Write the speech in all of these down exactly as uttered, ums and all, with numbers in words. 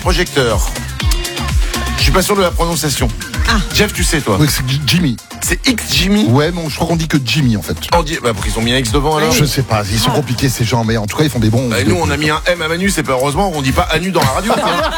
Projecteur. Je suis pas sûr de la prononciation. Ah. Jeff, tu sais toi. Oui, c'est Jimmy. C'est X Jimmy. Ouais, mais je crois qu'on dit que Jimmy en fait. On dit, bah, pour qu'ils ont mis un X devant alors. Je sais pas, ils sont compliqués ces gens, mais en tout cas ils font des bons. Bah, nous on a mis un M à Manu, c'est pas heureusement on dit pas Anu dans la radio.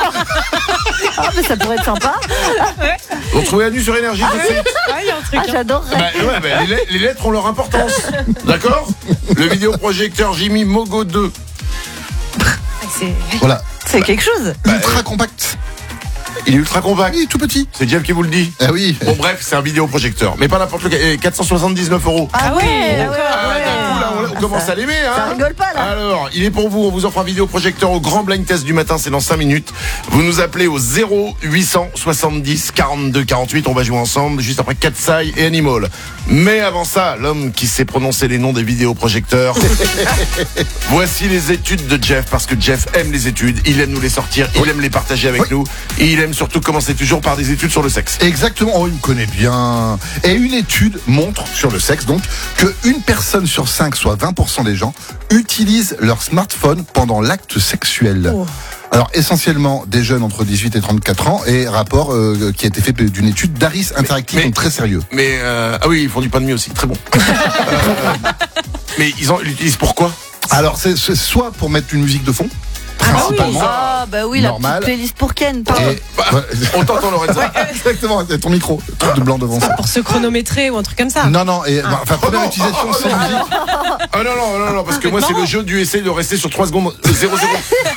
Ah, mais ça pourrait être sympa. On trouvait Anu sur Énergie tout de suite. Ah, il y a un truc. Ah, j'adorerais. Bah, ouais, bah, les, lettres, les lettres ont leur importance. D'accord. Le vidéoprojecteur Jimmy Mogo deux. C'est... Voilà, C'est quelque chose. ultra compact. Il est ultra compact. Oui, tout petit. C'est Jeff qui vous le dit. Ah oui. Bon bref, c'est un vidéoprojecteur, mais pas n'importe lequel. Et quatre cent soixante-dix-neuf euros. Ah ouais, ah ouais, Ah, ouais. d'un coup, là, on, on commence à l'aimer, hein. Ça rigole pas, là. Alors, il est pour vous. On vous offre un vidéoprojecteur au grand blind test du matin. C'est dans cinq minutes. Vous nous appelez au zéro huit cent soixante-dix quarante-deux quarante-huit. On va jouer ensemble juste après Katsai et Animal. Mais avant ça, l'homme qui sait prononcer les noms des vidéoprojecteurs. Voici les études de Jeff, parce que Jeff aime les études. Il aime nous les sortir. Il aime les partager avec Oui. nous. Et il aime surtout commencer toujours par des études sur le sexe. Exactement, oh, il me connaît bien. Et une étude montre sur le sexe donc que une personne sur cinq, soit vingt pour cent des gens, utilisent leur smartphone pendant l'acte sexuel. Oh. Alors essentiellement des jeunes entre dix-huit et trente-quatre ans, et rapport euh, qui a été fait d'une étude d'Aris Interactive, mais- donc très sérieux. Mais euh, ah oui, ils font du pain de mie aussi, très bon. Euh, mais ils en- ils l'utilisent pourquoi? Alors c'est c'est soit pour mettre une musique de fond, Ah bah oui. principalement. Ah, bah oui, la Normal. petite playlist pour Ken. Pardon. Et- Bah, ouais, on t'entend Lorenzo. exactement, c'est ton micro, le truc de blanc devant ça. Pour se chronométrer ou un truc comme ça. Non, non, et bah, enfin, première non. utilisation, c'est musique. Ah non, non, non, non, parce que moi c'est le jeu du essayer de rester sur trois secondes zéro zéro.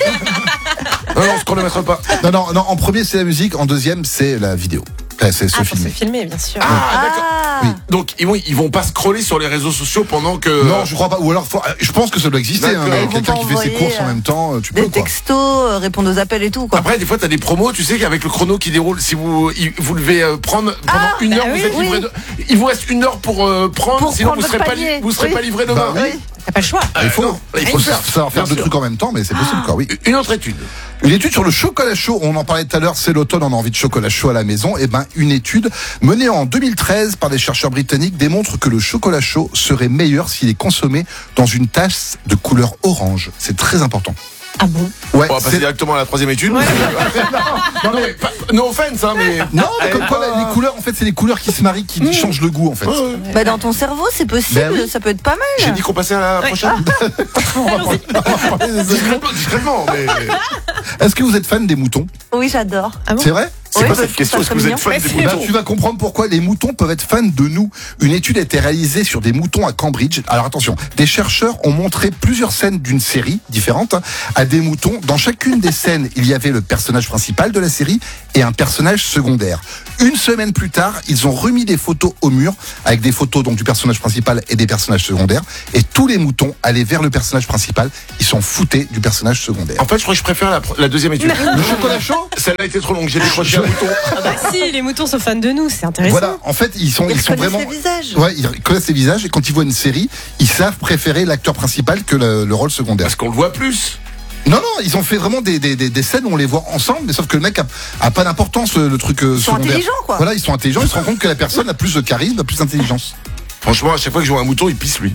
Non, non, on se chronomètre pas. Non, non, non, en premier c'est la musique, en deuxième c'est la vidéo. Ouais, c'est se Ah, pour se filmer. filmer, bien sûr. Ah, d'accord. Ah. Oui. Donc ils vont, ils vont pas scroller sur les réseaux sociaux pendant que. Non, je crois pas. Ou alors, faut- je pense que ça doit exister. D'accord. Hein, mais Ils vont quelqu'un pas qui fait ses envoyer, courses en euh, même temps, euh, tu peux Des quoi. textos, euh, répondre aux appels et tout, quoi. Après, des fois, t'as des promos, tu sais qu'avec le chrono qui déroule, si vous, il- vous devez euh, prendre pendant Ah, une bah heure, oui, vous êtes livré oui. de. Il vous reste une heure pour euh, prendre, Pour sinon prendre vous serez votre pas, li- panier. vous serez Oui. pas livré demain. Bah oui. T'as pas le choix. Il faut, non, là, il il faut faut le faire. savoir faire Bien deux sûr. trucs en même temps, mais c'est possible, quoi, oui. Une autre étude. Une étude sur le chocolat chaud, on en parlait tout à l'heure, c'est l'automne, on a envie de chocolat chaud à la maison. Et ben, une étude menée en deux mille treize par des chercheurs britanniques démontre que le chocolat chaud serait meilleur s'il est consommé dans une tasse de couleur orange. C'est très important. Ah bon? Ouais, On va passer c'est- directement à la troisième étude. Ouais. non, mais pas, no offense, hein, mais. non, mais comme Eh, quoi, pas- les couleurs, en fait, c'est les couleurs qui se marient qui changent le goût, en fait. Bah, dans ton cerveau, c'est possible, Ben oui. ça peut être pas J'ai mal. dit qu'on passait à la Ouais. prochaine. On va parler- on va parler des animaux. Discrètement, discrètement, mais. Est-ce que vous êtes fan des moutons? Oui, j'adore. Ah bon? C'est vrai? C'est Oui, quoi bah, cette question? ça Est-ce que vous serait êtes fan mignon. des Ouais, Bah, moutons? tu vas comprendre pourquoi les moutons peuvent être fans de nous. Une étude a été réalisée sur des moutons à Cambridge. Alors attention, des chercheurs ont montré plusieurs scènes d'une série différente hein, à des moutons. Dans chacune des scènes, il y avait le personnage principal de la série et un personnage secondaire. Une semaine plus tard, ils ont remis des photos au mur avec des photos donc du personnage principal et des personnages secondaires. Et tous les moutons allaient vers le personnage principal. Ils s'en foutaient du personnage secondaire. En fait, je crois que je préfère la, la deuxième étude. Le chocolat chaud? Celle-là était trop longue, j'ai décroché un mouton. Ah bah si, les moutons sont fans de nous, c'est intéressant. Voilà, en fait, ils sont, Ils ils sont reconnaissent vraiment. les visages. Ouais, ils connaissent les visages et quand ils voient une série, ils savent préférer l'acteur principal que le, le rôle secondaire. Parce qu'on le voit plus. Non, non, ils ont fait vraiment des, des, des, des scènes où on les voit ensemble, mais sauf que le mec a, a pas d'importance, le, le truc euh, Ils sont secondaire. intelligents, quoi. Voilà, ils sont intelligents, ils se rendent compte que la personne a plus de charisme, a plus d'intelligence. Franchement, à chaque fois que je vois un mouton, il pisse lui.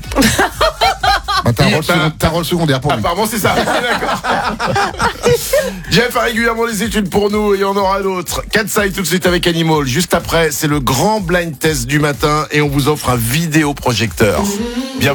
Bah, t'as un, Il- rôle bah, second- t'as un rôle secondaire pour lui. Apparemment, c'est ça. D'accord. Jeff a régulièrement les études pour nous et il y en aura d'autres. Katsai tout de suite avec Animal. Juste après, c'est le grand blind test du matin et on vous offre un vidéoprojecteur. Bien